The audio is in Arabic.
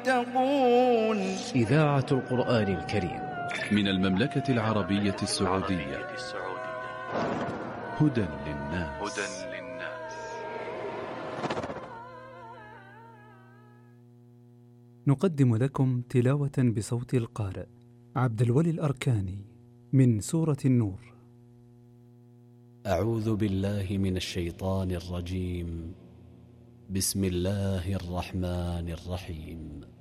تتقون. إذاعة القرآن الكريم من المملكة العربية السعودية. هدى للناس. نقدم لكم تلاوة بصوت القارئ عبد الولي الأركاني من سورة النور. أعوذ بالله من الشيطان الرجيم. بسم الله الرحمن الرحيم.